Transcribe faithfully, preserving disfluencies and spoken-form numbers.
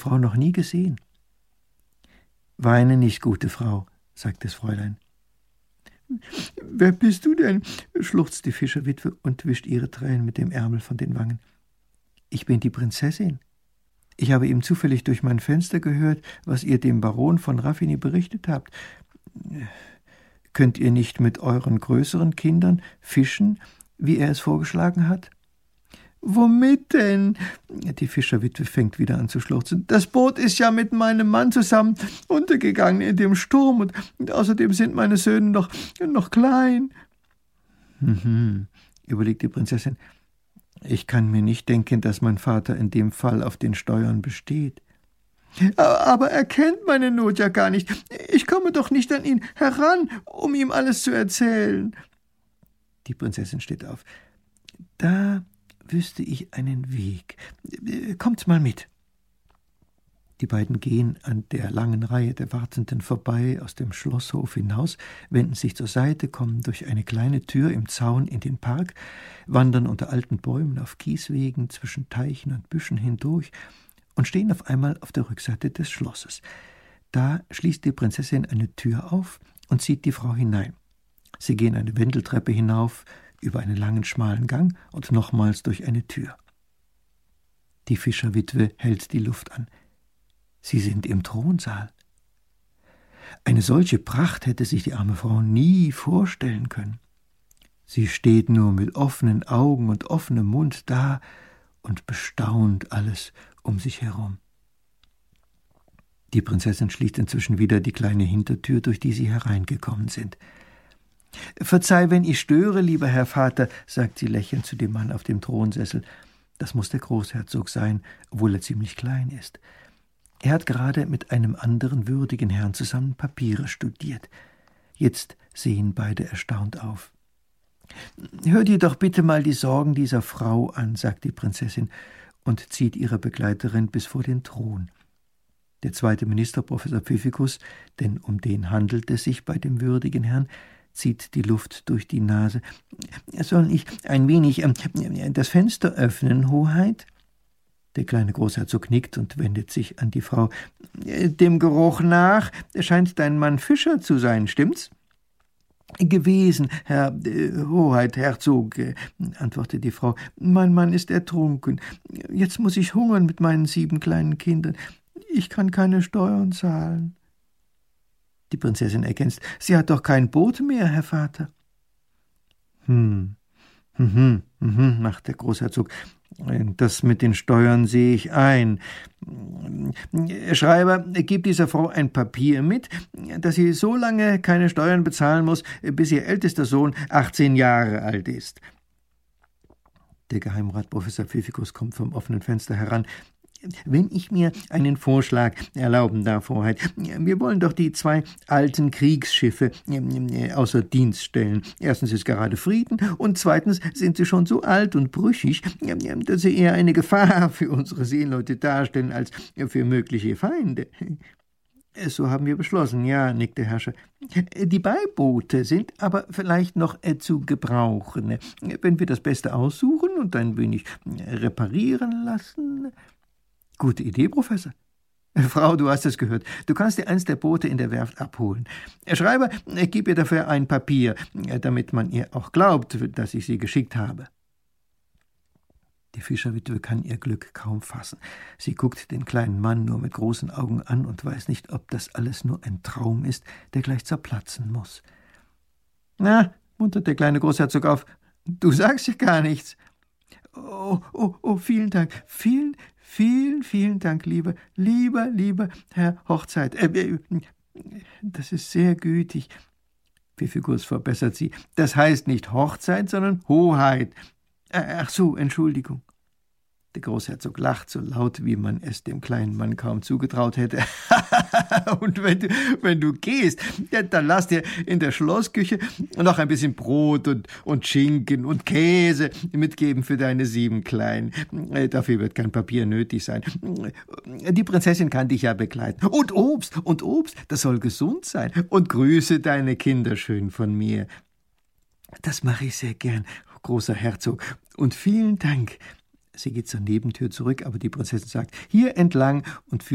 Frau noch nie gesehen. »Weine nicht, gute Frau«, sagt das Fräulein. »Wer bist du denn?«, schluchzt die Fischerwitwe und wischt ihre Tränen mit dem Ärmel von den Wangen. »Ich bin die Prinzessin. Ich habe eben zufällig durch mein Fenster gehört, was ihr dem Baron von Raffigny berichtet habt. Könnt ihr nicht mit euren größeren Kindern fischen, wie er es vorgeschlagen hat?« »Womit denn?« Die Fischerwitwe fängt wieder an zu schluchzen. »Das Boot ist ja mit meinem Mann zusammen untergegangen in dem Sturm und, und außerdem sind meine Söhne noch, noch klein.« »Mhm«, überlegt die Prinzessin. »Ich kann mir nicht denken, dass mein Vater in dem Fall auf den Steuern besteht.« »Aber er kennt meine Not ja gar nicht. Ich komme doch nicht an ihn heran, um ihm alles zu erzählen.« Die Prinzessin steht auf. »Da wüsste ich einen Weg. Kommt mal mit.« Die beiden gehen an der langen Reihe der Wartenden vorbei aus dem Schlosshof hinaus, wenden sich zur Seite, kommen durch eine kleine Tür im Zaun in den Park, wandern unter alten Bäumen auf Kieswegen zwischen Teichen und Büschen hindurch und stehen auf einmal auf der Rückseite des Schlosses. Da schließt die Prinzessin eine Tür auf und zieht die Frau hinein. Sie gehen eine Wendeltreppe hinauf, über einen langen, schmalen Gang und nochmals durch eine Tür. Die Fischerwitwe hält die Luft an. Sie sind im Thronsaal. Eine solche Pracht hätte sich die arme Frau nie vorstellen können. Sie steht nur mit offenen Augen und offenem Mund da und bestaunt alles um sich herum. Die Prinzessin schließt inzwischen wieder die kleine Hintertür, durch die sie hereingekommen sind. »Verzeih, wenn ich störe, lieber Herr Vater«, sagt sie lächelnd zu dem Mann auf dem Thronsessel. Das muss der Großherzog sein, obwohl er ziemlich klein ist. Er hat gerade mit einem anderen würdigen Herrn zusammen Papiere studiert. Jetzt sehen beide erstaunt auf. »Hör dir doch bitte mal die Sorgen dieser Frau an«, sagt die Prinzessin und zieht ihre Begleiterin bis vor den Thron. Der zweite Minister, Professor Pfiffikus, denn um den handelt es sich bei dem würdigen Herrn, zieht die Luft durch die Nase. »Soll ich ein wenig äh, das Fenster öffnen, Hoheit?« Der kleine Großherzog nickt und wendet sich an die Frau. »Dem Geruch nach scheint dein Mann Fischer zu sein, stimmt's?« »Gewesen, Herr äh, Hoheit, Herzog«, äh, antwortet die Frau. »Mein Mann ist ertrunken. Jetzt muss ich hungern mit meinen sieben kleinen Kindern. Ich kann keine Steuern zahlen.« Die Prinzessin ergänzt, »Sie hat doch kein Boot mehr, Herr Vater.« »Hm, hm, hm, hm«, macht der Großherzog, »das mit den Steuern sehe ich ein. Schreiber, gib dieser Frau ein Papier mit, dass sie so lange keine Steuern bezahlen muss, bis ihr ältester Sohn achtzehn Jahre alt ist.« Der Geheimrat Professor Pfiffikus kommt vom offenen Fenster heran. »Wenn ich mir einen Vorschlag erlauben darf, Hoheit, wir wollen doch die zwei alten Kriegsschiffe außer Dienst stellen. Erstens ist gerade Frieden und zweitens sind sie schon so alt und brüchig, dass sie eher eine Gefahr für unsere Seeleute darstellen als für mögliche Feinde.« »So haben wir beschlossen, ja«, nickt der Herrscher. »Die Beiboote sind aber vielleicht noch zu gebrauchen. Wenn wir das Beste aussuchen und ein wenig reparieren lassen.« »Gute Idee, Professor.« »Frau, du hast es gehört. Du kannst dir eins der Boote in der Werft abholen. Schreiber, gib ihr dafür ein Papier, damit man ihr auch glaubt, dass ich sie geschickt habe.« Die Fischerwitwe kann ihr Glück kaum fassen. Sie guckt den kleinen Mann nur mit großen Augen an und weiß nicht, ob das alles nur ein Traum ist, der gleich zerplatzen muss. »Na«, muntert der kleine Großherzog auf, »du sagst ja gar nichts.« »Oh, oh, oh, vielen Dank, vielen, vielen, vielen Dank, lieber, lieber, lieber Herr Hochzeit. Äh, das ist sehr gütig.« Pfiffikus verbessert sie. »Das heißt nicht Hochzeit, sondern Hoheit. Ach so, Entschuldigung.« Der Großherzog lacht so laut, wie man es dem kleinen Mann kaum zugetraut hätte. »Und wenn du, wenn du gehst, ja, dann lass dir in der Schlossküche noch ein bisschen Brot und, und Schinken und Käse mitgeben für deine sieben Kleinen. Dafür wird kein Papier nötig sein. Die Prinzessin kann dich ja begleiten. Und Obst, und Obst, das soll gesund sein. Und grüße deine Kinder schön von mir.« »Das mache ich sehr gern, großer Herzog. Und vielen Dank.« Sie geht zur Nebentür zurück, aber die Prinzessin sagt, »Hier entlang« und führt